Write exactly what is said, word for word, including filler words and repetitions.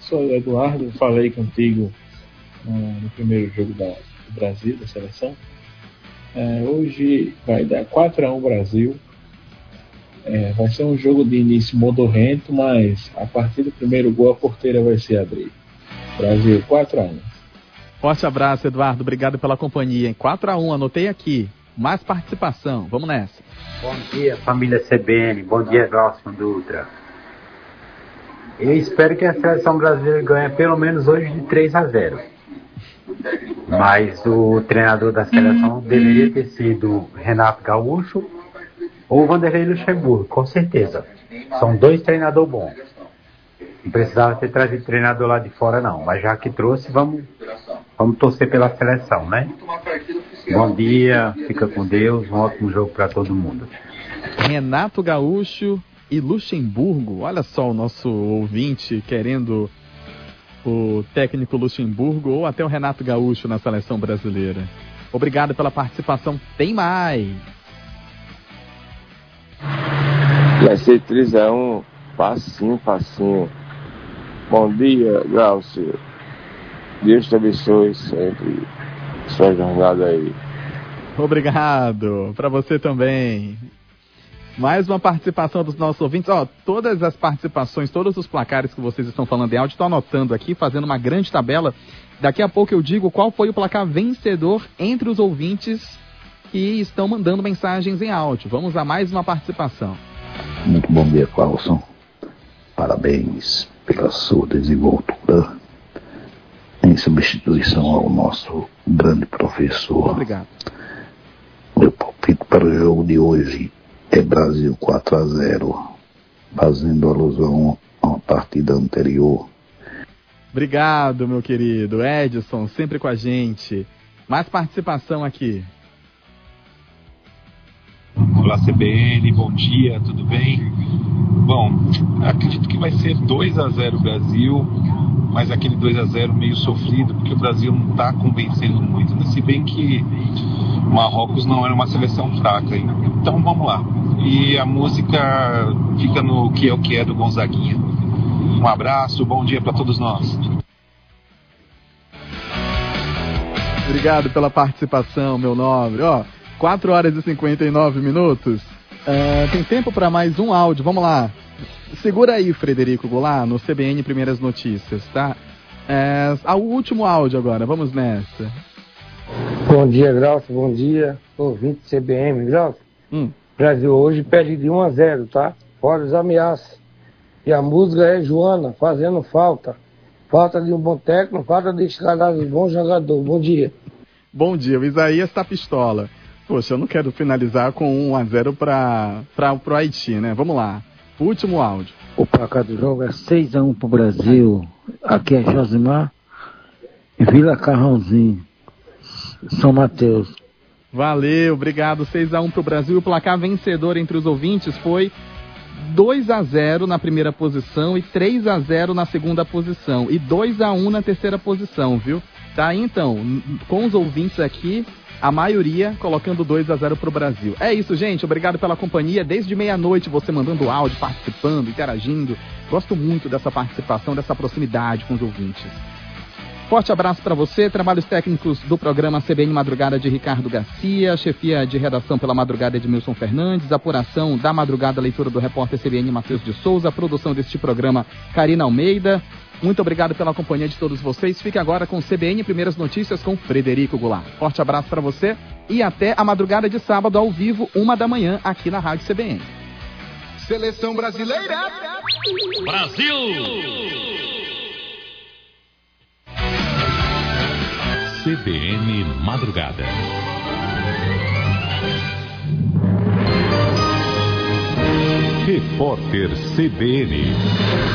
sou Eduardo, falei contigo uh, no primeiro jogo da, do Brasil, da seleção. Uh, hoje vai dar quatro a um Brasil. É, vai ser um jogo de início modorrento, mas a partir do primeiro gol a porteira vai ser abrir. Brasil quatro a um. Forte abraço, Eduardo. Obrigado pela companhia. Em quatro a um, anotei aqui. Mais participação. Vamos nessa. Bom dia, família C B N. Bom dia, Glaucio Dutra. Eu espero que a seleção brasileira ganhe pelo menos hoje de três a zero. Mas o treinador da seleção deveria ter sido Renato Gaúcho ou Vanderlei Luxemburgo, com certeza. São dois treinadores bons. Não precisava ter trazido treinador lá de fora, não. Mas já que trouxe, vamos, vamos torcer pela seleção, né? Bom dia, fica com Deus. Um ótimo jogo para todo mundo. Renato Gaúcho e Luxemburgo. Olha só o nosso ouvinte querendo o técnico Luxemburgo ou até o Renato Gaúcho na seleção brasileira. Obrigado pela participação. Tem mais. Vai ser três a um, facinho, facinho. Bom dia, Glaucio. Deus te abençoe sempre. Sua jornada aí. Obrigado. Para você também. Mais uma participação dos nossos ouvintes. Ó, todas as participações, todos os placares que vocês estão falando em áudio, estou anotando aqui, fazendo uma grande tabela. Daqui a pouco eu digo qual foi o placar vencedor entre os ouvintes que estão mandando mensagens em áudio. Vamos a mais uma participação. Muito bom dia, Clauson. Parabéns pela sua desenvoltura em substituição ao nosso grande professor. Obrigado. Meu palpite para o jogo de hoje é Brasil quatro a zero, fazendo alusão a uma partida anterior. Obrigado, meu querido Edson, sempre com a gente. Mais participação aqui. Olá, C B N, bom dia, tudo bem? Bom, acredito que vai ser dois a zero Brasil, mas aquele dois a zero meio sofrido, porque o Brasil não está convencendo muito, né? Se bem que Marrocos não era uma seleção fraca, hein? Então vamos lá. E a música fica no Que é o Que é do Gonzaguinha. Um abraço, bom dia para todos nós. Obrigado pela participação, meu nobre. Ó, quatro horas e cinquenta e nove minutos. Uh, tem tempo para mais um áudio, vamos lá. Segura aí, Frederico Goulart, no C B N Primeiras Notícias, tá? É, ao último áudio agora, vamos nessa. Bom dia, Glaucio, bom dia, ouvinte do C B M, Glaucio. Hum. Brasil hoje perde de um a zero, tá? Fora as ameaças. E a música é Joana, fazendo falta. Falta de um bom técnico, falta de escalar de bom jogador. Bom dia. Bom dia, o Isaías tá pistola. Poxa, eu não quero finalizar com um a zero para o Haiti, né? Vamos lá. Último áudio. O placar do jogo é seis a um pro Brasil. Aqui é Josimar, Vila Carrãozinho, São Mateus. Valeu, obrigado. seis a um pro Brasil. O placar vencedor entre os ouvintes foi dois a zero na primeira posição e três a zero na segunda posição. E dois a um na terceira posição, viu? Tá, então, com os ouvintes aqui, a maioria colocando dois a zero pro Brasil. É isso, gente. Obrigado pela companhia. Desde meia-noite você mandando áudio, participando, interagindo. Gosto muito dessa participação, dessa proximidade com os ouvintes. Forte abraço para você. Trabalhos técnicos do programa C B N Madrugada de Ricardo Garcia. Chefia de redação pela madrugada de Milson Fernandes. Apuração da madrugada, leitura do repórter C B N Matheus de Souza. Produção deste programa, Karina Almeida. Muito obrigado pela companhia de todos vocês. Fique agora com C B N Primeiras Notícias com Frederico Goulart. Forte abraço para você e até a madrugada de sábado ao vivo, uma da manhã, aqui na Rádio C B N. Seleção brasileira. Brasil! C B N Madrugada. Repórter C B N.